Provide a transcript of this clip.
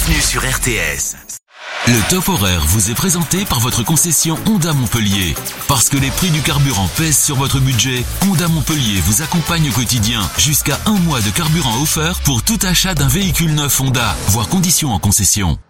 bienvenue sur RTS. Le top horaire vous est présenté par votre concession Honda Montpellier. Parce que les prix du carburant pèsent sur votre budget, Honda Montpellier vous accompagne au quotidien. Jusqu'à 1 mois de carburant offert pour tout achat d'un véhicule neuf Honda, voire conditions en concession.